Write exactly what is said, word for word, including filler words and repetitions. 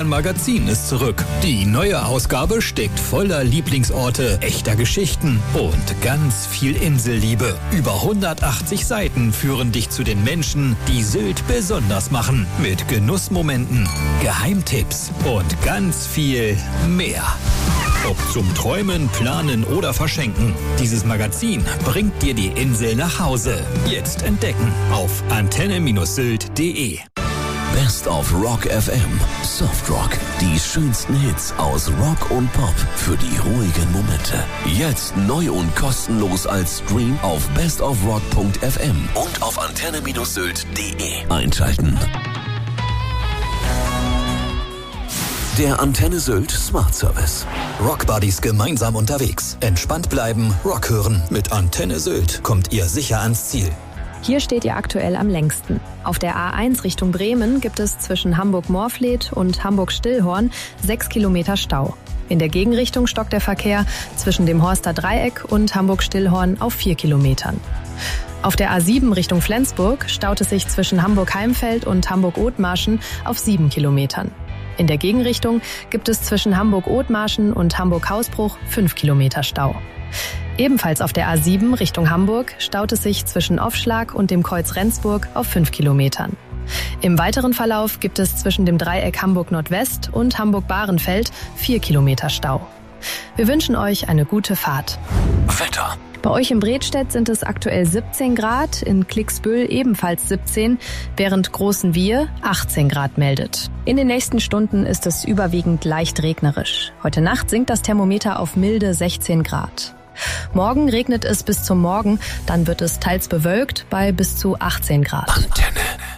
Magazin ist zurück. Die neue Ausgabe steckt voller Lieblingsorte, echter Geschichten und ganz viel Inselliebe. Über hundertachtzig Seiten führen dich zu den Menschen, die Sylt besonders machen. Mit Genussmomenten, Geheimtipps und ganz viel mehr. Ob zum Träumen, Planen oder Verschenken. Dieses Magazin bringt dir die Insel nach Hause. Jetzt entdecken auf antenne Sylt punkt de. Best of Rock F M. Soft Rock. Die schönsten Hits aus Rock und Pop für die ruhigen Momente. Jetzt neu und kostenlos als Stream auf best of rock punkt f m und auf antenne Sylt punkt de einschalten. Der Antenne Sylt Smart Service. Rock Buddies gemeinsam unterwegs. Entspannt bleiben, Rock hören. Mit Antenne Sylt kommt ihr sicher ans Ziel. Hier steht ihr aktuell am längsten. Auf der A eins Richtung Bremen gibt es zwischen Hamburg-Morfleet und Hamburg-Stillhorn sechs Kilometer Stau. In der Gegenrichtung stockt der Verkehr zwischen dem Horster Dreieck und Hamburg-Stillhorn auf vier Kilometern. Auf der A sieben Richtung Flensburg staut es sich zwischen Hamburg-Heimfeld und Hamburg-Othmarschen auf sieben Kilometern. In der Gegenrichtung gibt es zwischen Hamburg-Othmarschen und Hamburg-Hausbruch fünf Kilometer Stau. Ebenfalls auf der A sieben Richtung Hamburg staut es sich zwischen Offschlag und dem Kreuz Rendsburg auf fünf Kilometern. Im weiteren Verlauf gibt es zwischen dem Dreieck Hamburg-Nordwest und Hamburg-Bahrenfeld vier Kilometer Stau. Wir wünschen euch eine gute Fahrt. Wetter. Bei euch in Bredstedt sind es aktuell siebzehn Grad, in Klicksbüll ebenfalls siebzehn, während Großenwihr achtzehn Grad meldet. In den nächsten Stunden ist es überwiegend leicht regnerisch. Heute Nacht sinkt das Thermometer auf milde sechzehn Grad. Morgen regnet es bis zum Morgen, dann wird es teils bewölkt bei bis zu achtzehn Grad. Antenne.